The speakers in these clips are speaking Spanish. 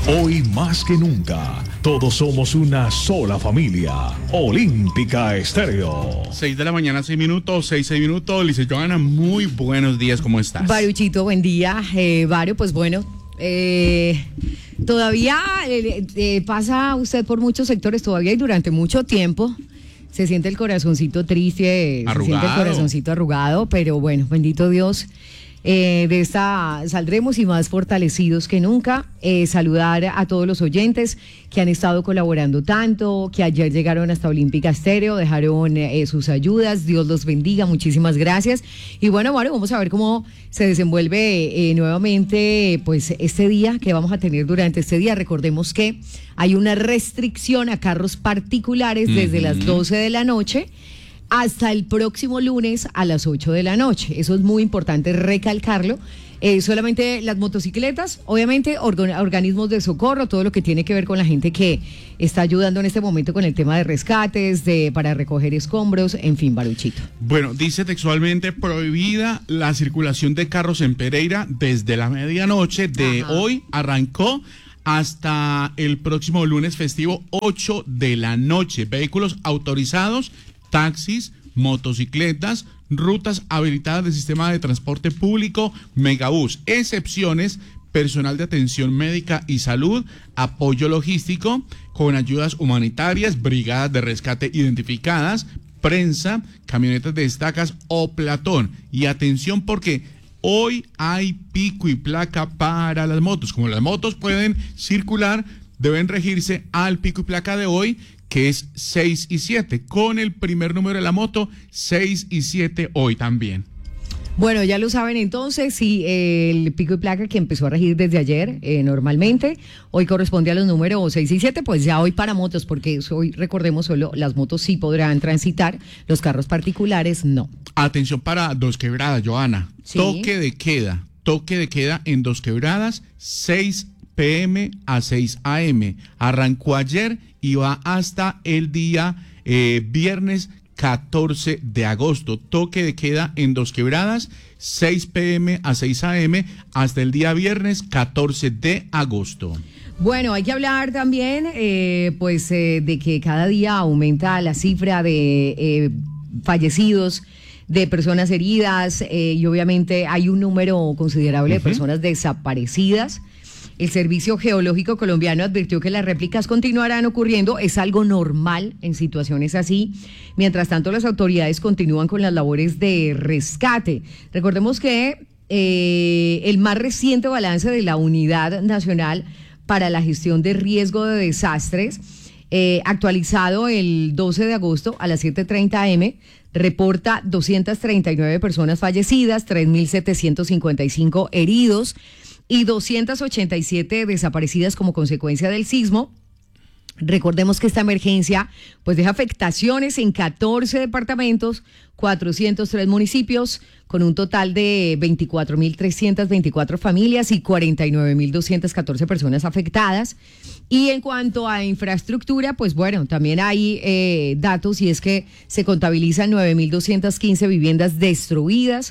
Hoy más que nunca, todos somos una sola familia. Olímpica Estéreo. 6 de la mañana, 6 minutos, 6 minutos. Lice Johanna, muy buenos días, ¿cómo estás? Baruchito, buen día. Baru, pues bueno, todavía pasa usted por muchos sectores todavía y durante mucho tiempo. Se siente el corazoncito triste, arrugado. Se siente el corazoncito arrugado, pero bueno, bendito Dios. De esta saldremos y más fortalecidos que nunca. Saludar a todos los oyentes que han estado colaborando tanto, que ayer llegaron hasta Olímpica Estéreo, dejaron sus ayudas. Dios los bendiga, muchísimas gracias. Y bueno, vamos a ver cómo se desenvuelve nuevamente pues este día que vamos a tener durante este día. Recordemos que hay una restricción a carros particulares desde las 12 de la noche hasta el próximo lunes a las 8 de la noche. Eso es muy importante recalcarlo. Solamente las motocicletas, obviamente organismos de socorro, todo lo que tiene que ver con la gente que está ayudando en este momento con el tema de rescates, para recoger escombros, en fin, Baruchito. Bueno, dice textualmente: prohibida la circulación de carros en Pereira desde la medianoche de hoy, arrancó hasta el próximo lunes festivo 8 de la noche. Vehículos autorizados, taxis, motocicletas, rutas habilitadas del sistema de transporte público, megabús. Excepciones: personal de atención médica y salud, apoyo logístico con ayudas humanitarias, brigadas de rescate identificadas, prensa, camionetas de estacas o platón. Y atención, porque hoy hay pico y placa para las motos. Como las motos pueden circular, deben regirse al pico y placa de hoy, que es 6 y 7, con el primer número de la moto, 6 y 7 hoy también. Bueno, ya lo saben entonces, sí, el pico y placa que empezó a regir desde ayer, normalmente, hoy corresponde a los números 6 y 7, pues ya hoy para motos, porque hoy, recordemos, solo las motos sí podrán transitar, los carros particulares no. Atención para Dos Quebradas, Johanna. Sí. Toque de queda en Dos Quebradas, 6 p.m. a 6 a.m. Arrancó ayer y va hasta el día viernes 14 de agosto. Toque de queda en Dos Quebradas, 6 p.m. a 6 a.m. hasta el día viernes 14 de agosto. Bueno, hay que hablar también de que cada día aumenta la cifra de fallecidos, de personas heridas, y obviamente hay un número considerable de personas desaparecidas. El Servicio Geológico Colombiano advirtió que las réplicas continuarán ocurriendo, es algo normal en situaciones así. Mientras tanto, las autoridades continúan con las labores de rescate. Recordemos que el más reciente balance de la Unidad Nacional para la Gestión de Riesgo de Desastres, actualizado el 12 de agosto a las 7:30 am, reporta 239 personas fallecidas, 3.755 heridos y 287 desaparecidas como consecuencia del sismo. Recordemos que esta emergencia pues deja afectaciones en 14 departamentos, 403 municipios, con un total de 24.324 familias y 49.214 personas afectadas. Y en cuanto a infraestructura, pues bueno, también hay datos, y es que se contabilizan 9.215 viviendas destruidas,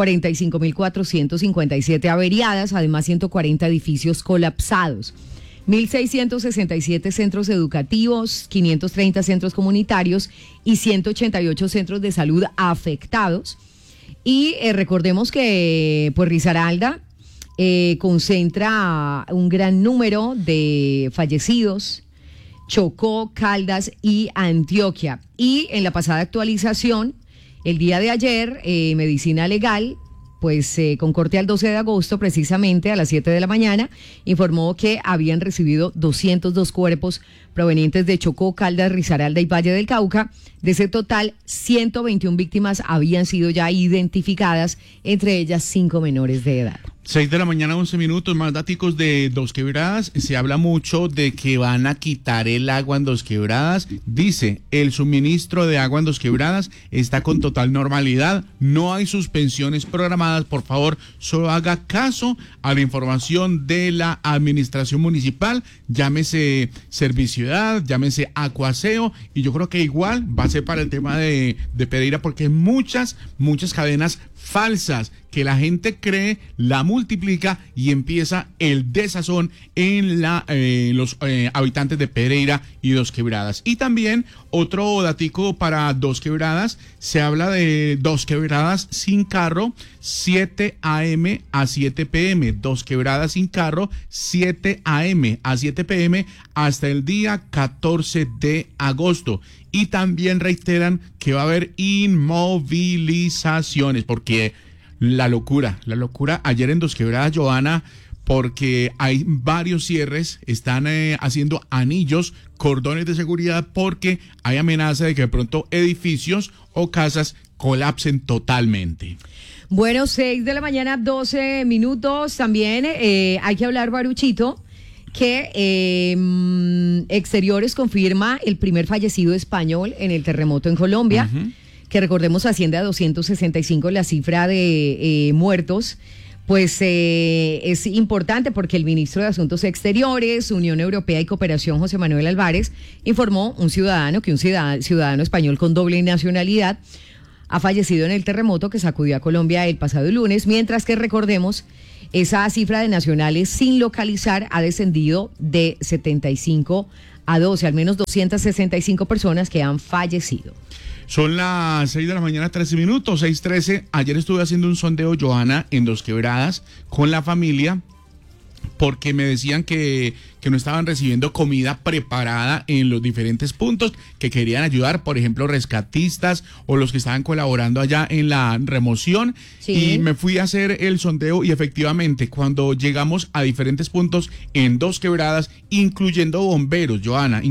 45.457 averiadas, además 140 edificios colapsados. 1.667 centros educativos, 530 centros comunitarios y 188 centros de salud afectados. Y recordemos que pues Risaralda concentra un gran número de fallecidos, Chocó, Caldas y Antioquia. Y en la pasada actualización, el día de ayer, Medicina Legal, pues con corte al 12 de agosto, precisamente a las 7 de la mañana, informó que habían recibido 202 cuerpos provenientes de Chocó, Caldas, Risaralda y Valle del Cauca. De ese total, 121 víctimas habían sido ya identificadas, entre ellas 5 menores de edad. 6 de la mañana, 11 minutos, más datos de Dos Quebradas. Se habla mucho de que van a quitar el agua en Dos Quebradas. Dice, el suministro de agua en Dos Quebradas está con total normalidad. No hay suspensiones programadas. Por favor, solo haga caso a la información de la administración municipal. Llámese Serviciudad, llámese Acuaseo. Y yo creo que igual va a ser para el tema de Pereira, porque muchas cadenas falsas que la gente cree, la multiplica y empieza el desazón en los habitantes de Pereira y Dos Quebradas. Y también otro datico para Dos Quebradas, se habla de Dos Quebradas sin carro, 7 a.m. a 7 p.m. Dos Quebradas sin carro, 7 a.m. a 7 p.m. hasta el día 14 de agosto. Y también reiteran que va a haber inmovilizaciones, porque la locura ayer en Dos Quebradas, Johanna, porque hay varios cierres, están haciendo anillos, cordones de seguridad, porque hay amenaza de que de pronto edificios o casas colapsen totalmente. Bueno, 6 de la mañana, 12 minutos. También hay que hablar, Baruchito, que Exteriores confirma el primer fallecido español en el terremoto en Colombia. Uh-huh. Que recordemos asciende a 265 la cifra de muertos, pues es importante porque el ministro de Asuntos Exteriores, Unión Europea y Cooperación, José Manuel Álvarez, informó que un ciudadano español con doble nacionalidad ha fallecido en el terremoto que sacudió a Colombia el pasado lunes, mientras que recordemos, esa cifra de nacionales sin localizar ha descendido de 75 a 12, al menos 265 personas que han fallecido. Son las 6 de la mañana, 13 minutos, 6:13. Ayer estuve haciendo un sondeo, Johanna, en Dos Quebradas con la familia, porque me decían que no estaban recibiendo comida preparada en los diferentes puntos, que querían ayudar, por ejemplo, rescatistas o los que estaban colaborando allá en la remoción. Sí. Y me fui a hacer el sondeo y efectivamente, cuando llegamos a diferentes puntos en Dos Quebradas, incluyendo bomberos, Johanna,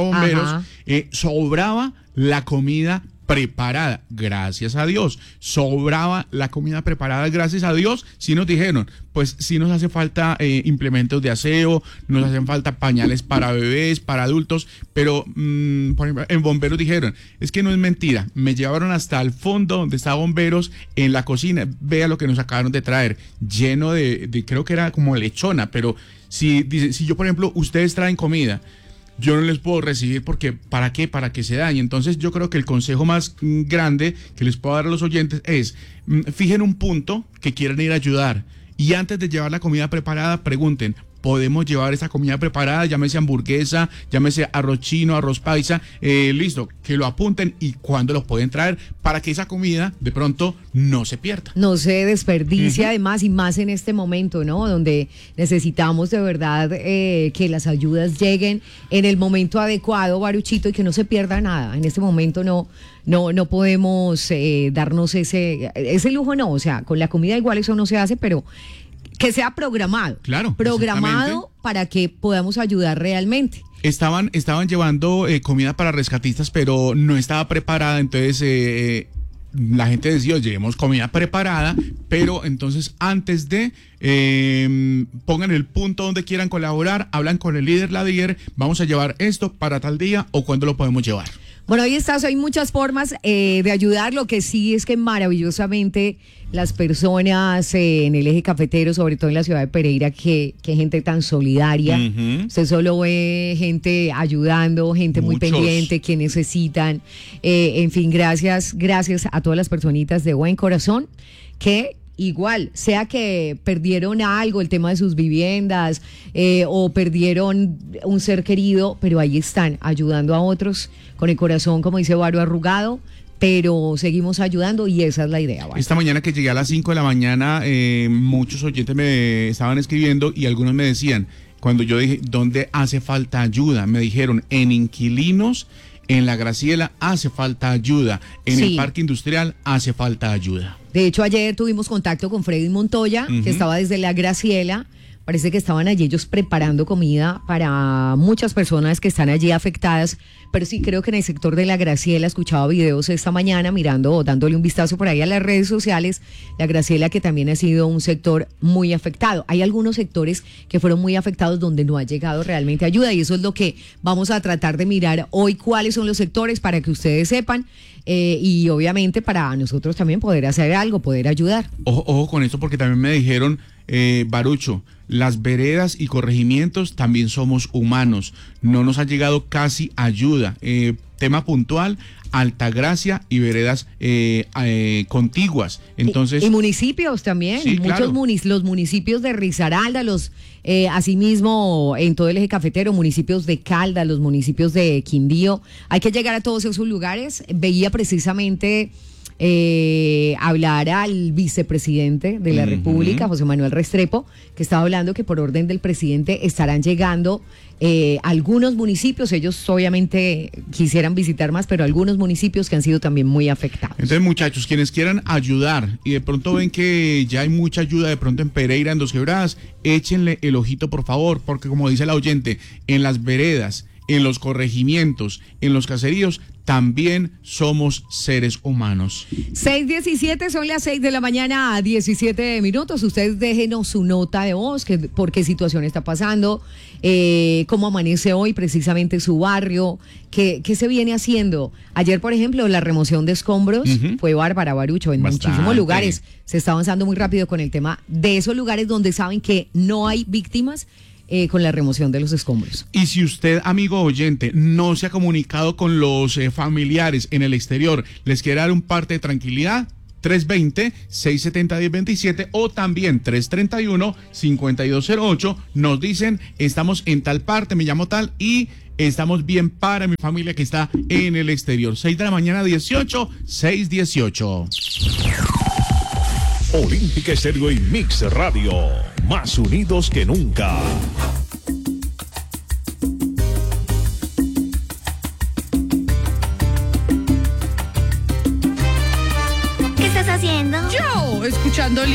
sobraba la comida preparada, gracias a Dios. Sobraba la comida preparada, gracias a Dios. Sí nos dijeron, pues sí nos hace falta implementos de aseo, nos hacen falta pañales para bebés, para adultos, pero por ejemplo, en bomberos dijeron, es que no es mentira, me llevaron hasta el fondo donde está bomberos en la cocina, vea lo que nos acabaron de traer, lleno de creo que era como lechona, pero si yo, por ejemplo, ustedes traen comida, yo no les puedo recibir porque, ¿para qué? Para que se dañe. Entonces yo creo que el consejo más grande que les puedo dar a los oyentes es, fijen un punto que quieran ir a ayudar y antes de llevar la comida preparada, pregunten, ¿podemos llevar esa comida preparada? Llámese hamburguesa, llámese arroz chino, arroz paisa, listo, que lo apunten y cuándo lo pueden traer para que esa comida de pronto no se pierda. No se desperdicie, además, y más en este momento, ¿no? Donde necesitamos de verdad que las ayudas lleguen en el momento adecuado, Baruchito, y que no se pierda nada. En este momento no podemos darnos ese lujo, no, o sea, con la comida igual eso no se hace, pero que sea programado. Claro. Programado para que podamos ayudar realmente. Estaban llevando comida para rescatistas, pero no estaba preparada, entonces la gente decía, llevemos comida preparada, pero entonces antes de pongan el punto donde quieran colaborar, hablan con el líder, la líder, vamos a llevar esto para tal día o cuándo lo podemos llevar. Bueno, ahí está, hay muchas formas de ayudar, lo que sí es que maravillosamente las personas en el eje cafetero, sobre todo en la ciudad de Pereira, que gente tan solidaria, usted solo ve gente ayudando, gente muy pendiente, que necesitan, en fin, gracias a todas las personitas de buen corazón que igual, sea que perdieron algo, el tema de sus viviendas, o perdieron un ser querido, pero ahí están ayudando a otros con el corazón, como dice Baru, arrugado, pero seguimos ayudando y esa es la idea. Baru. Esta mañana que llegué a las 5 de la mañana, muchos oyentes me estaban escribiendo y algunos me decían, cuando yo dije, ¿dónde hace falta ayuda? Me dijeron, en inquilinos, en la Graciela hace falta ayuda, en el Parque Industrial hace falta ayuda. De hecho, ayer tuvimos contacto con Freddy Montoya, que estaba desde la Graciela. Parece que estaban allí ellos preparando comida para muchas personas que están allí afectadas, pero sí creo que en el sector de la Graciela, escuchaba videos esta mañana mirando, dándole un vistazo por ahí a las redes sociales, la Graciela que también ha sido un sector muy afectado. Hay algunos sectores que fueron muy afectados donde no ha llegado realmente ayuda y eso es lo que vamos a tratar de mirar hoy, cuáles son los sectores para que ustedes sepan y obviamente para nosotros también poder hacer algo, poder ayudar. Ojo con esto porque también me dijeron Barucho, las veredas y corregimientos también somos humanos. No nos ha llegado casi ayuda. Tema puntual, Altagracia y veredas contiguas. Entonces, y municipios también. Sí, Muchos claro. los municipios de Risaralda, asimismo en todo el eje cafetero, municipios de Caldas, los municipios de Quindío. Hay que llegar a todos esos lugares. Veía precisamente hablar al vicepresidente de la República, José Manuel Restrepo, que estaba hablando que por orden del presidente estarán llegando algunos municipios. Ellos obviamente quisieran visitar más, pero algunos municipios que han sido también muy afectados. Entonces, muchachos, quienes quieran ayudar y de pronto ven que ya hay mucha ayuda de pronto en Pereira, en Dos Quebradas, échenle el ojito, por favor, porque como dice la oyente, en las veredas, en los corregimientos, en los caseríos, también somos seres humanos. 6:17, son las 6 de la mañana a 17 minutos. Ustedes déjenos su nota de voz, por qué situación está pasando, cómo amanece hoy precisamente su barrio, qué se viene haciendo. Ayer, por ejemplo, la remoción de escombros fue bárbara, Barucho, en Bastante. muchísimos lugares. Se está avanzando muy rápido con el tema de esos lugares donde saben que no hay víctimas. Con la remoción de los escombros. Y si usted, amigo oyente, no se ha comunicado con los familiares en el exterior, les quiere dar un parte de tranquilidad, 320-670-1027 o también 331-5208, nos dicen, estamos en tal parte, me llamo tal y estamos bien para mi familia que está en el exterior. 6 de la mañana, 18, 6:18. Olímpica Estéreo y Mix Radio, más unidos que nunca. ¿Qué estás haciendo? Yo, escuchando